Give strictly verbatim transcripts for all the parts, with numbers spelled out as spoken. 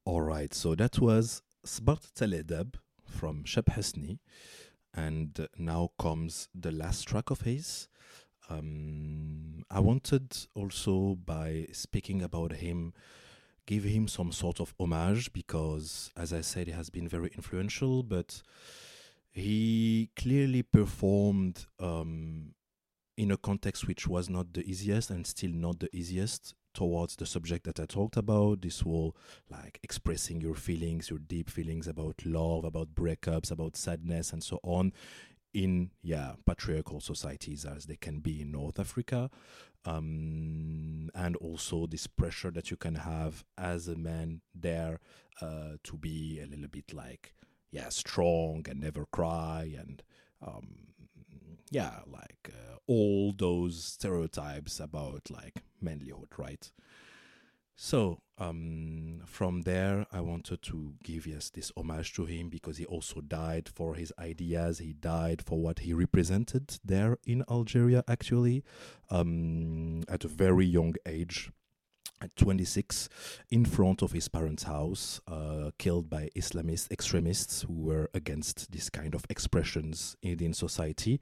All right, so that was Sbart Taledab from Shab Hasni, and uh, now comes the last track of his. Um, I wanted also, by speaking about him, give him some sort of homage because, as I said, he has been very influential, but he clearly performed um, in a context which was not the easiest and still not the easiest towards the subject that I talked about. This whole like expressing your feelings, your deep feelings about love, about breakups, about sadness, and so on in yeah patriarchal societies as they can be in North Africa, um, and also this pressure that you can have as a man there uh, to be a little bit like yeah strong and never cry and um, yeah like uh, all those stereotypes about like manlyhood, right? So um, from there, I wanted to give yes this homage to him because he also died for his ideas. He died for what he represented there in Algeria, actually, um, at a very young age. At twenty-six, in front of his parents' house, uh, killed by Islamist extremists who were against this kind of expressions in, in society.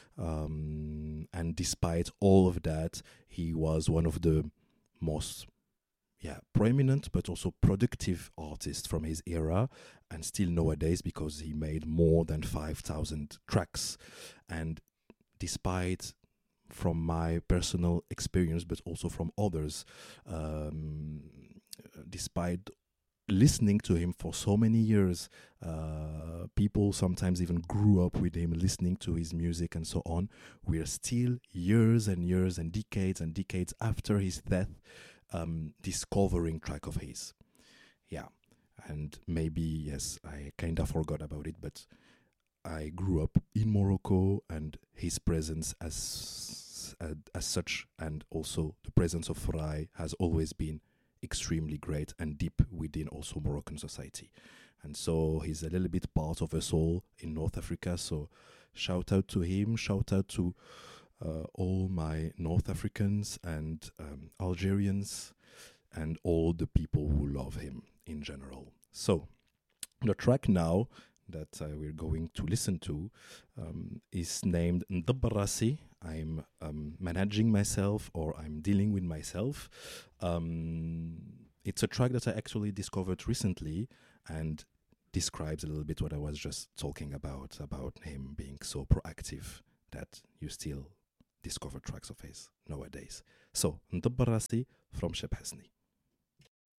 Um, and despite all of that, he was one of the most yeah, prominent but also productive artist from his era, and still nowadays because he made more than five thousand tracks. And despite, from my personal experience, but also from others, um, despite listening to him for so many years, uh, people sometimes even grew up with him, listening to his music and so on. We are still years and years and decades and decades after his death um, discovering track of his. Yeah, and maybe, yes, I kind of forgot about it, but I grew up in Morocco, and his presence as as, as such, and also the presence of Farai, has always been extremely great and deep within also Moroccan society. And so he's a little bit part of us all in North Africa. So shout out to him, shout out to uh, all my North Africans and um, Algerians and all the people who love him in general. So the track now that uh, we're going to listen to um, is named Ndabarasi. I'm um, managing myself, or I'm dealing with myself. Um, it's a track that I actually discovered recently and describes a little bit what I was just talking about, about him being so proactive that you still discover tracks of his nowadays. So, Ndabarasi from Shab Hasni.